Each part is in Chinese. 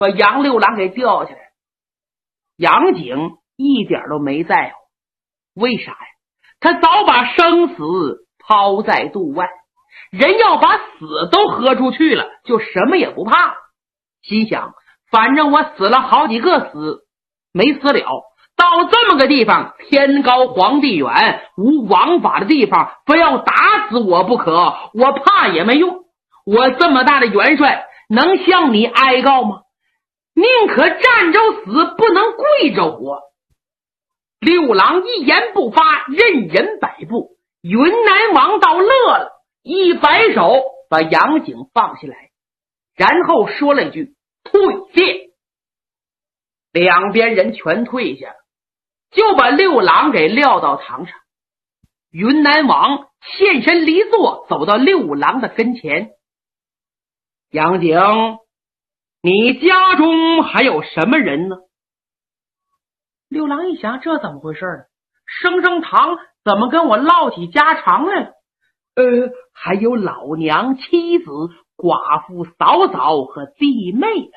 把杨六郎给吊起来。杨景一点都没在乎，为啥呀？他早把生死抛在度外，人要把死都喝出去了，就什么也不怕。心想，反正我死了好几个死，没死了，到这么个地方，天高皇帝远，无王法的地方，非要打死我不可，我怕也没用。我这么大的元帅，能向你哀告吗？宁可站着死，不能跪着活。六郎一言不发，任人摆布。云南王倒乐了，一摆手把杨景放下来，然后说了一句退下。两边人全退下，就把六郎给撂到堂上。云南王现身离座，走到六郎的跟前。杨景，你家中还有什么人呢？六郎一想，这怎么回事呢？升堂怎么跟我唠起家常来了？还有老娘、妻子、寡妇、嫂嫂和弟妹们。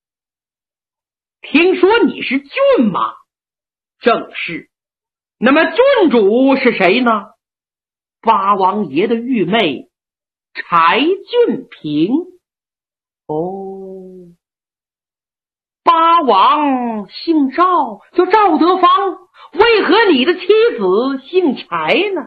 听说你是郡吗？正是。那么郡主是谁呢？八王爷的玉妹柴郡平。哦，八王姓赵，叫赵德芳，为何你的妻子姓柴呢？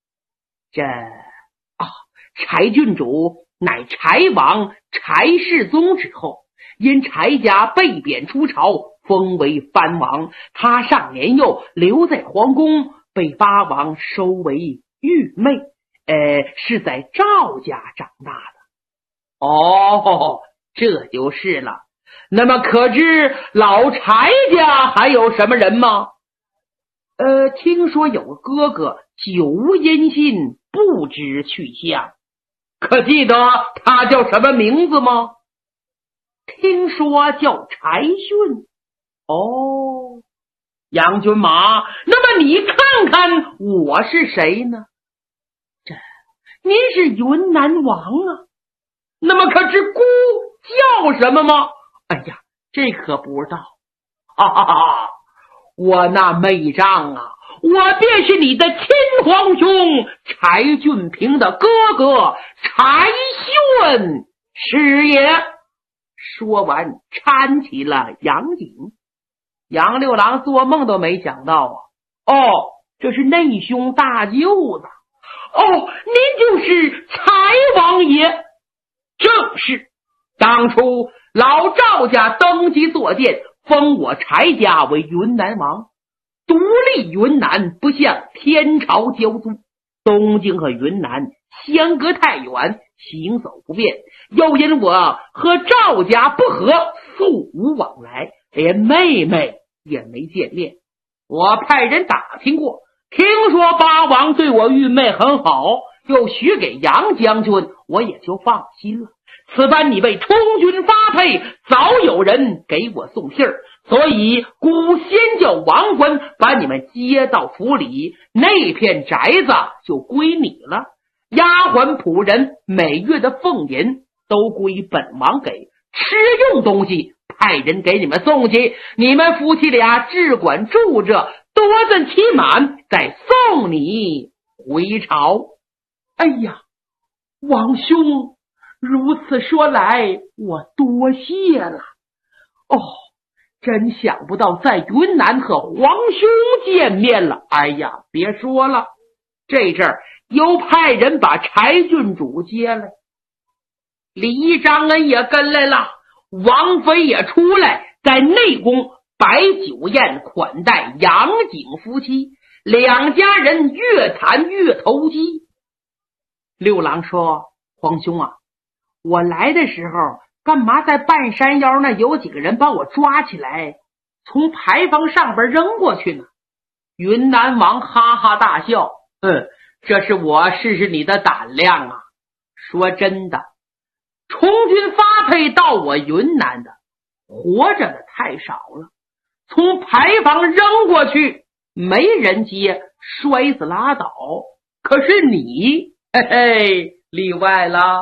柴郡主乃柴王柴世宗之后，因柴家被贬出朝，封为藩王。他尚年幼，留在皇宫，被八王收为玉妹，是在赵家长大的。哦，这就是了。那么可知老柴家还有什么人吗？听说有个哥哥久无音信，不知去向，可记得他叫什么名字吗？听说叫柴训。哦，杨军马，那么你看看我是谁呢？您是云南王啊。那么可知姑叫什么吗？哎呀，这可不知道。我那妹丈啊，我便是你的亲皇兄柴郡平的哥哥柴训是也。说完搀起了杨景。杨六郎做梦都没想到啊，这是内兄大舅子。您就是柴王爷。正是，当初老赵家登基作殿，封我柴家为云南王，独立云南，不向天朝交租。东京和云南相隔太远，行走不便，又因我和赵家不和，素无往来，连妹妹也没见面。我派人打听过，听说八王对我玉妹很好，又许给杨将军，我也就放心了。此番你被充军发配，早有人给我送信儿，所以古先叫王官把你们接到府里，那片宅子就归你了。丫鬟仆人每月的俸银都归本王给，吃用东西派人给你们送去，你们夫妻俩只管住着，多赠期满，再送你回朝。哎呀，王兄，如此说来，我多谢了。真想不到在云南和皇兄见面了。哎呀，别说了，这阵儿又派人把柴郡主接来，李张恩也跟来了，王妃也出来，在内宫摆酒宴款待杨景夫妻，两家人越谈越投机。六郎说，皇兄啊，我来的时候干嘛在半山腰那有几个人把我抓起来，从牌坊上边扔过去呢？云南王哈哈大笑，这是我试试你的胆量啊。说真的，充军发配到我云南的活着的太少了，从牌坊扔过去没人接，摔死拉倒。可是你例外了，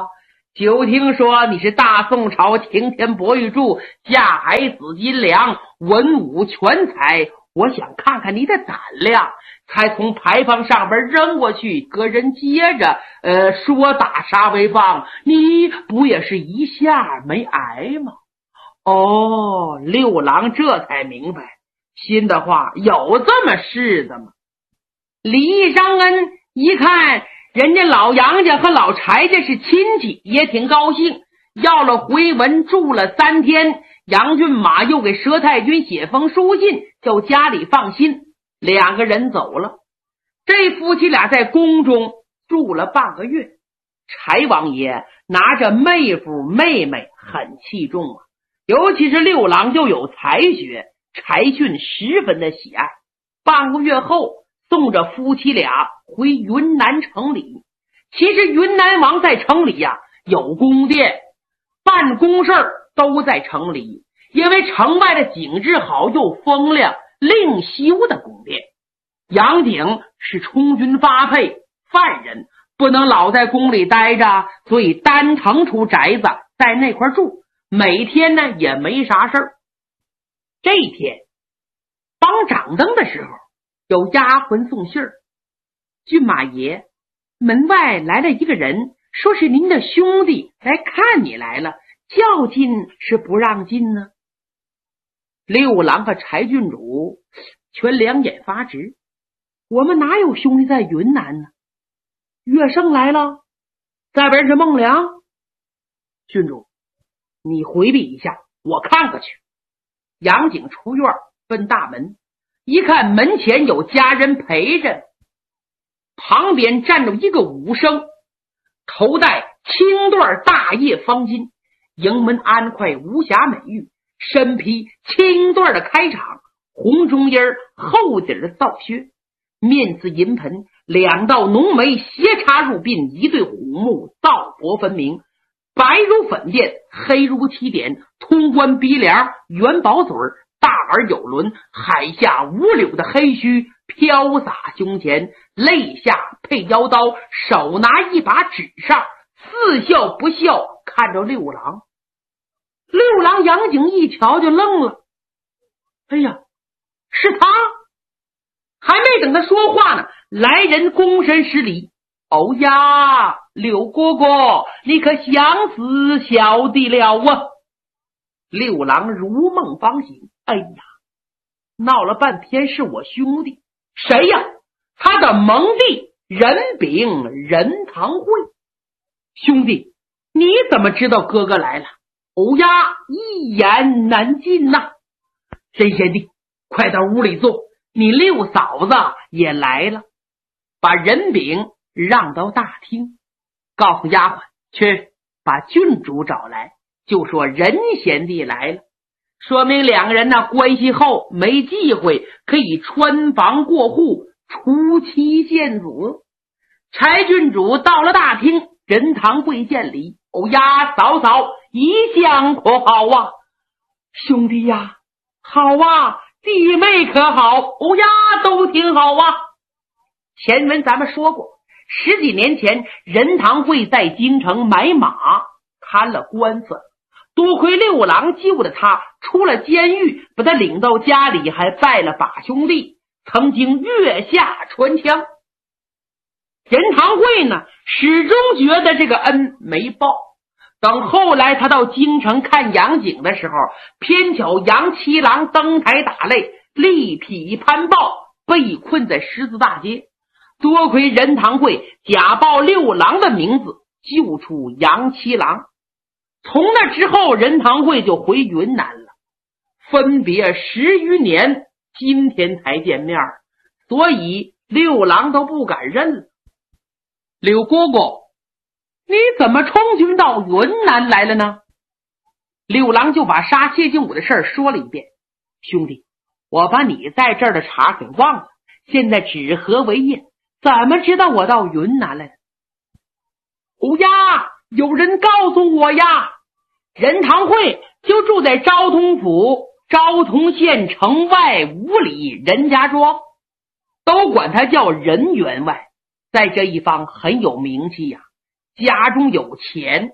就听说你是大宋朝擎天博玉柱，架海紫金梁，文武全才，我想看看你的胆量，才从牌坊上边扔过去，个人接着说打杀为棒，你不也是一下没挨吗？哦，六郎这才明白，心的话有这么事的吗？李尚恩一看人家老杨家和老柴家是亲戚，也挺高兴，要了回文，住了3天。杨俊马又给佘太君写封书信，叫家里放心，2个人走了。这夫妻俩在宫中住了半个月，柴王爷拿着妹夫妹妹很器重啊，尤其是六郎就有才学，柴俊十分的喜爱。半个月后送着夫妻俩回云南城里。其实云南王在城里呀，有宫殿，办公事都在城里，因为城外的景致好又风亮，另修的宫殿。杨景是充军发配犯人，不能老在宫里待着，所以单腾出宅子在那块住，每天呢也没啥事儿。这一天帮掌灯的时候，有丫鬟送信儿，骏马爷，门外来了一个人，说是您的兄弟来看你来了，叫进是不让进呢。六郎和柴郡主全两眼发直，我们哪有兄弟在云南呢？岳胜来了，再边是孟良。郡主，你回避一下，我看过去。杨景出院奔大门，一看门前有家人陪着，旁边站着一个武生，头戴青缎大叶方巾，迎门安快无瑕美玉，身披青缎的开场，红中衣厚底的皂靴，面似银盆，2道浓眉斜插入鬓，一对虎目皂薄分明，白如粉靛，黑如起点，通关鼻梁，元宝嘴，大耳有轮，海下五柳的黑须飘洒胸前，肋下配腰刀，手拿一把纸上，似笑不笑看着六郎。六郎杨景一瞧就愣了，哎呀，是他！还没等他说话呢，来人躬身施礼，哦呀，六哥哥，你可想死小弟了啊！六郎如梦方醒，哎呀，闹了半天是我兄弟，谁呀？他的盟弟任炳任堂会。兄弟，你怎么知道哥哥来了？哦呀，一言难尽呐！真贤弟，快到屋里坐，你六嫂子也来了。把任炳让到大厅，告诉丫鬟去把郡主找来，就说任贤弟来了，说明2个人关系后没忌讳，可以穿房过户，除妻献子。柴郡主到了大厅，任堂会见礼，哦呀，嫂嫂一向可好啊？兄弟呀，好啊，弟妹可好？哦呀，都挺好啊。前文咱们说过，10几年前任堂会在京城买马摊了官司，多亏六郎救了他，出了监狱，把他领到家里，还拜了把兄弟，曾经月下传枪。任堂会呢，始终觉得这个恩没报。等后来他到京城看杨景的时候，偏巧杨七郎登台打擂，力匹攀豹，被困在狮子大街。多亏任堂会假报六郎的名字，救出杨七郎。从那之后，任堂会就回云南了，分别10余年，今天才见面，所以六郎都不敢认了。柳哥哥，你怎么充军到云南来了呢？六郎就把杀谢晋武的事说了一遍。兄弟，我把你在这儿的茬给忘了，现在止和为业，怎么知道我到云南来了？哦呀，有人告诉我呀，任堂会就住在昭通府昭通县城外5里任家庄，都管他叫任员外，在这一方很有名气呀，家中有钱，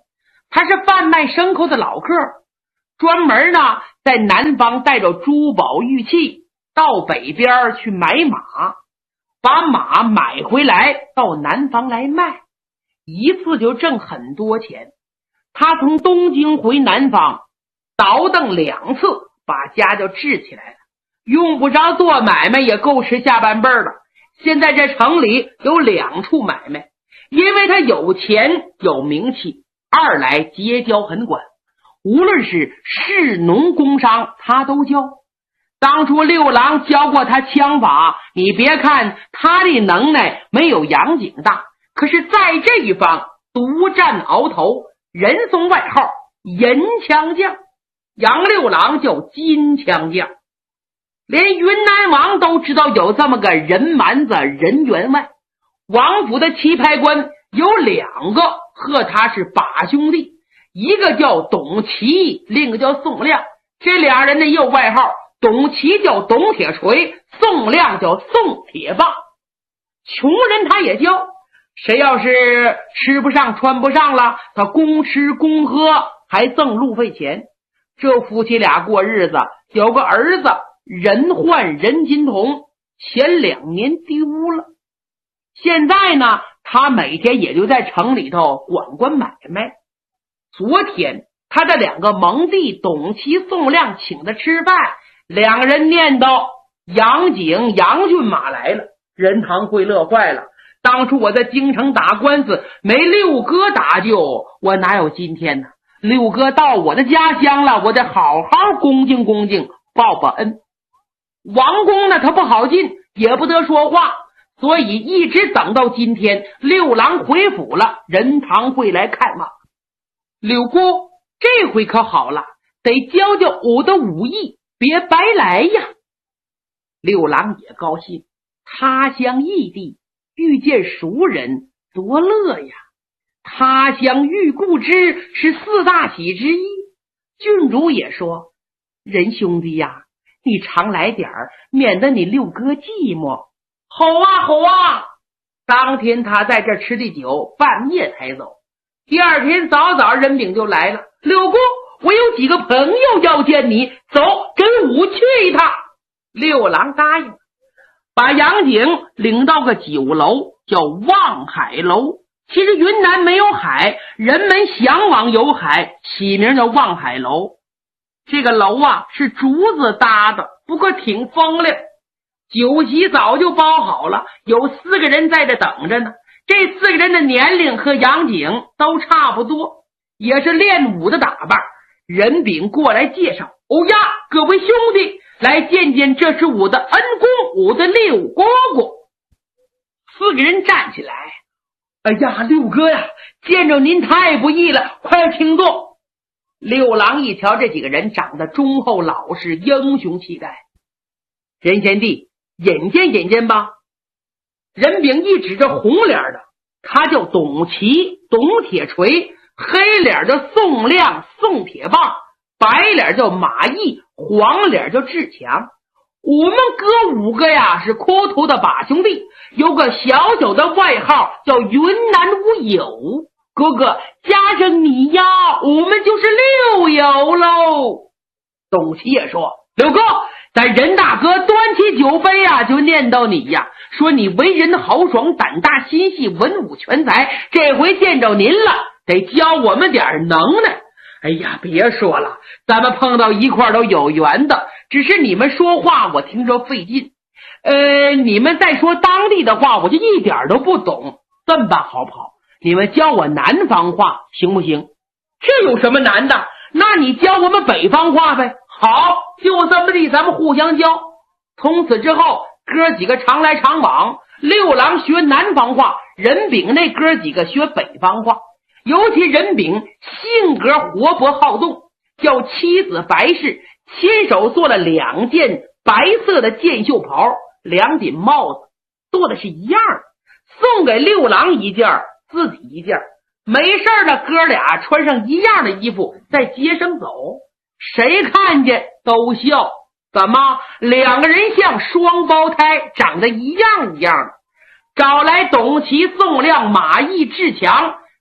他是贩卖牲口的老客，专门呢在南方带着珠宝玉器到北边去买马，把马买回来到南方来卖，一次就挣很多钱。他从东京回南方倒腾2次，把家就治起来了，用不着做买卖也够吃下半辈了。现在这城里有2处买卖，因为他有钱有名气，二来结交很广，无论是士农工商他都教。当初六郎教过他枪法，你别看他的能耐没有杨景大，可是在这一方独占鳌头，人送外号银枪将，杨六郎叫金枪将。连云南王都知道有这么个人蛮子人员外，王府的棋牌官有2个和他是把兄弟，一个叫董齐，另一个叫宋亮。这俩人呢也有外号，董齐叫董铁锤，宋亮叫宋铁棒。穷人他也教，谁要是吃不上穿不上了，他公吃公喝，还赠路费钱。这夫妻俩过日子，有个儿子人患人金童，前2年丢了。现在呢，他每天也就在城里头管买卖。昨天他的2个盟弟董齐宋亮请他吃饭，2个人念叨杨景杨骏马来了，任堂会乐坏了。当初我在京城打官司没六哥搭救，我哪有今天呢？六哥到我的家乡了，我得好好恭敬恭敬报报恩。王公呢他不好进，也不得说话，所以一直等到今天六郎回府了，任堂会来看望。柳姑这回可好了，得教教我的武艺，别白来呀。六郎也高兴，他乡异地遇见熟人多乐呀，他乡遇故知是4大喜之一。郡主也说，仁兄弟呀，你常来点儿，免得你六哥寂寞。好啊好啊。当天他在这吃的酒，半夜才走。第二天早早任炳就来了，柳姑我有几个朋友要见你，走跟我去一趟。六郎答应，把杨景领到个酒楼，叫望海楼。其实云南没有海，人们向往有海，起名叫望海楼。这个楼啊是竹子搭的，不过挺风亮。酒席早就包好了，有4个人在这等着呢。这4个人的年龄和杨景都差不多，也是练武的打扮。任炳过来介绍，呀，各位兄弟，来见见，这是我的恩公，我的六哥哥。4个人站起来，哎呀，六哥呀，见着您太不易了，快请坐。六郎一瞧这几个人长得忠厚老实，英雄气概。任贤弟，引荐引荐吧。任炳一指着红脸的，他叫董齐，董铁锤；黑脸叫宋亮，宋铁棒；白脸叫马毅，黄脸叫志强。我们哥5个呀是阔头的把兄弟，有个小小的外号叫云南无友。哥哥加上你呀，我们就是6友喽。董齐也说，六哥，咱任大哥端起酒杯啊，就念叨你呀，说你为人豪爽，胆大心细，文武全才，这回见着您了，得教我们点能耐。哎呀，别说了，咱们碰到一块都有缘的，只是你们说话我听着费劲。你们再说当地的话，我就一点都不懂。这么办好不好？你们教我南方话行不行？这有什么难的？那你教我们北方话呗。好，就这么地，咱们互相教。从此之后，哥几个常来常往，六郎学南方话，任炳那哥几个学北方话。尤其任炳性格活泼好动，叫妻子白氏亲手做了2件白色的箭袖袍，2顶帽子，做的是一样的，送给六郎1件，自己1件。没事呢，哥俩穿上一样的衣服在街上走，谁看见都笑。怎么2个人像双胞胎，长得一样一样的。找来董齐、宋亮、马毅、志强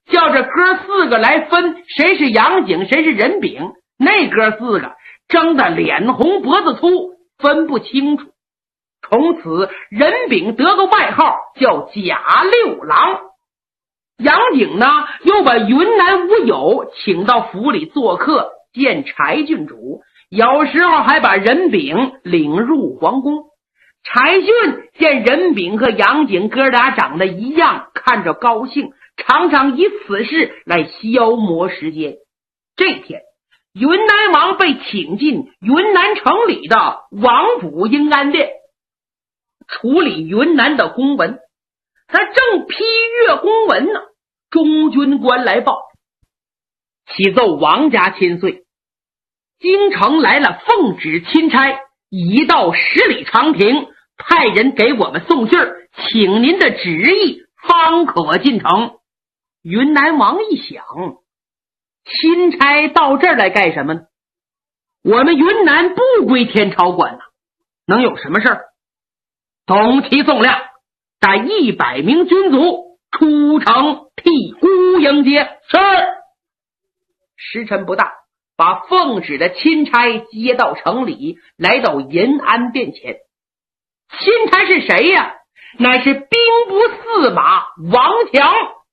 叫这哥四个来分谁是杨景谁是任炳。那哥四个争得脸红脖子粗，分不清楚。从此任炳得个外号叫贾六郎。杨景呢，又把云南吴友请到府里做客见柴郡主，有时候还把任炳领入皇宫。柴郡见任炳和杨景哥俩长得一样，看着高兴，常常以此事来消磨时间。这天，云南王被请进云南城里的王府阴安殿，处理云南的公文。他正批阅公文呢，中军官来报，启奏王家千岁，京城来了奉旨钦差，已到10里长亭，派人给我们送信儿，请您的旨意方可进城。云南王一想，钦差到这儿来干什么呢？我们云南不归天朝管呢，能有什么事儿？董其送亮，带100名军卒出城替孤迎接。是。时辰不大，把奉旨的钦差接到城里，来到银安殿前。钦差是谁呀？乃是兵部司马王强。